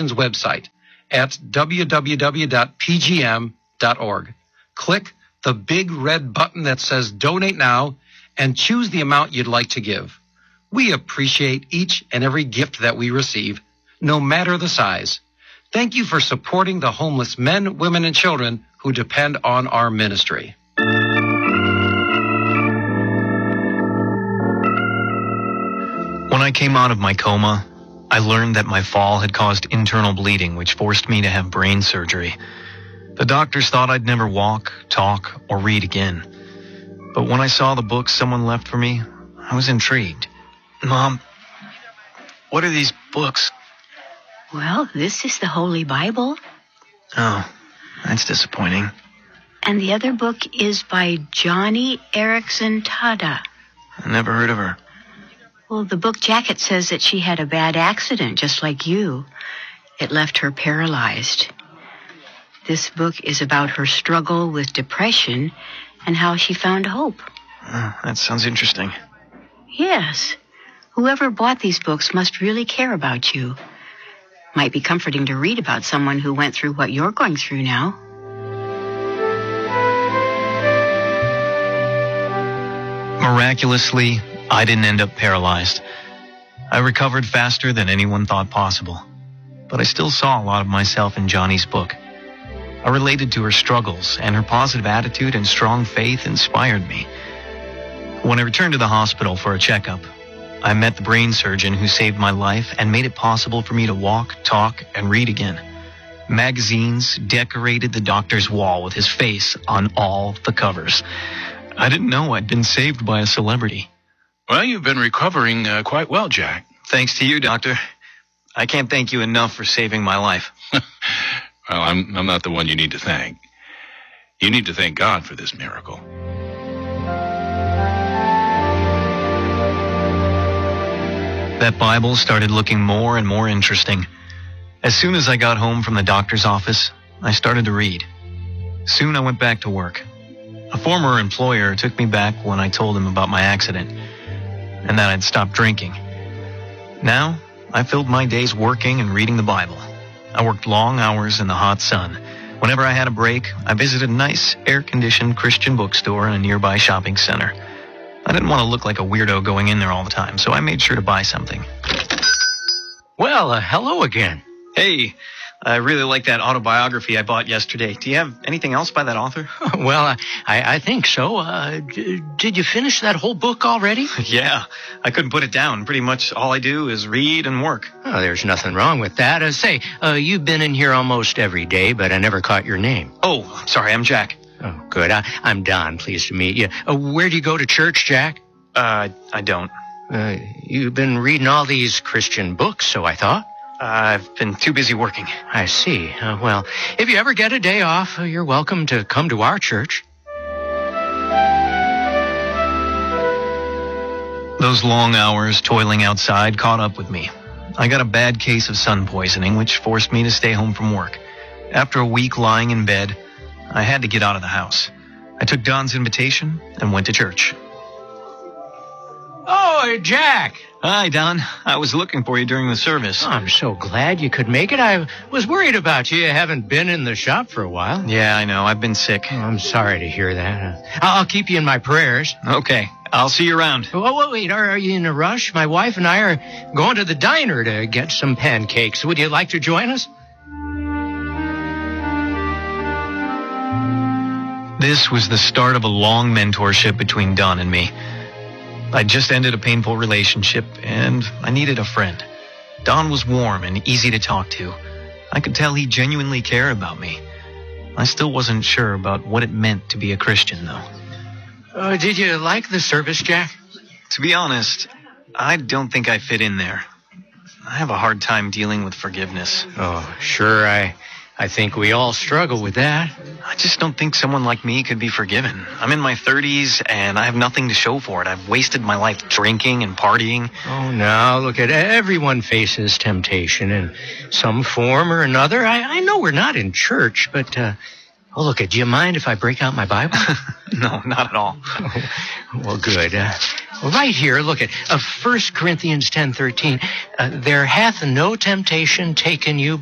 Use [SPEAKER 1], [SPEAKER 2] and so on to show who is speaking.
[SPEAKER 1] Foundation's website at www.pgm.org. Click the big red button that says Donate Now and choose the amount you'd like to give. We appreciate each and every gift that we receive, no matter the size. Thank you for supporting the homeless men, women, and children who depend on our ministry.
[SPEAKER 2] When I came out of my coma, I learned that my fall had caused internal bleeding, which forced me to have brain surgery. The doctors thought I'd never walk, talk, or read again. But when I saw the books someone left for me, I was intrigued. Mom, what are these books?
[SPEAKER 3] Well, this is the Holy Bible.
[SPEAKER 2] Oh, that's disappointing.
[SPEAKER 3] And the other book is by Joni Eareckson Tada.
[SPEAKER 2] I never heard of her.
[SPEAKER 3] Well, the book jacket says that she had a bad accident, just like you. It left her paralyzed. This book is about her struggle with depression and how she found hope.
[SPEAKER 2] That sounds interesting.
[SPEAKER 3] Yes. Whoever bought these books must really care about you. Might be comforting to read about someone who went through what you're going through now.
[SPEAKER 2] Miraculously, I didn't end up paralyzed. I recovered faster than anyone thought possible. But I still saw a lot of myself in Joni's book. I related to her struggles, and her positive attitude and strong faith inspired me. When I returned to the hospital for a checkup, I met the brain surgeon who saved my life and made it possible for me to walk, talk, and read again. Magazines decorated the doctor's wall with his face on all the covers. I didn't know I'd been saved by a celebrity.
[SPEAKER 4] Well, you've been recovering quite well, Jack.
[SPEAKER 2] Thanks to you, Doctor. I can't thank you enough for saving my life.
[SPEAKER 4] Well, I'm not the one you need to thank. You need to thank God for this miracle.
[SPEAKER 2] That Bible started looking more and more interesting. As soon as I got home from the doctor's office, I started to read. Soon I went back to work. A former employer took me back when I told him about my accident and that I'd stopped drinking. Now, I filled my days working and reading the Bible. I worked long hours in the hot sun. Whenever I had a break, I visited a nice, air-conditioned Christian bookstore in a nearby shopping center. I didn't want to look like a weirdo going in there all the time, so I made sure to buy something.
[SPEAKER 5] Well, hello again.
[SPEAKER 2] Hey, I really like that autobiography I bought yesterday. Do you have anything else by that author?
[SPEAKER 5] Well, I think so. Did you finish that whole book already?
[SPEAKER 2] Yeah, I couldn't put it down. Pretty much all I do is read and work.
[SPEAKER 5] Oh, there's nothing wrong with that. You've been in here almost every day, but I never caught your name.
[SPEAKER 2] Oh, I'm sorry, I'm Jack.
[SPEAKER 5] Oh, good. I'm Don. Pleased to meet you. Where do you go to church, Jack?
[SPEAKER 2] I don't.
[SPEAKER 5] You've been reading all these Christian books, so I thought.
[SPEAKER 2] I've been too busy working.
[SPEAKER 5] I see. Well, if you ever get a day off, you're welcome to come to our church.
[SPEAKER 2] Those long hours toiling outside caught up with me. I got a bad case of sun poisoning, which forced me to stay home from work. After a week lying in bed, I had to get out of the house. I took Don's invitation and went to church.
[SPEAKER 5] Oh, Jack.
[SPEAKER 2] Hi, Don. I was looking for you during the service.
[SPEAKER 5] Oh, I'm so glad you could make it. I was worried about you. You haven't been in the shop for a while.
[SPEAKER 2] Yeah, I know. I've been sick.
[SPEAKER 5] Oh, I'm sorry to hear that. I'll keep you in my prayers.
[SPEAKER 2] Okay. I'll see you around.
[SPEAKER 5] Oh, wait. Are you in a rush? My wife and I are going to the diner to get some pancakes. Would you like to join us?
[SPEAKER 2] This was the start of a long mentorship between Don and me. I'd just ended a painful relationship, and I needed a friend. Don was warm and easy to talk to. I could tell he genuinely cared about me. I still wasn't sure about what it meant to be a Christian, though.
[SPEAKER 5] Did you like the service, Jack?
[SPEAKER 2] To be honest, I don't think I fit in there. I have a hard time dealing with forgiveness.
[SPEAKER 5] Oh, sure. I think we all struggle with that.
[SPEAKER 2] I just don't think someone like me could be forgiven. I'm in my 30s, and I have nothing to show for it. I've wasted my life drinking and partying.
[SPEAKER 5] Oh, now, look at everyone faces temptation in some form or another. I know we're not in church, but, do you mind if I break out my Bible?
[SPEAKER 2] No, not at all.
[SPEAKER 5] Well, good. Right here, look at 1 Corinthians 10:13. There hath no temptation taken you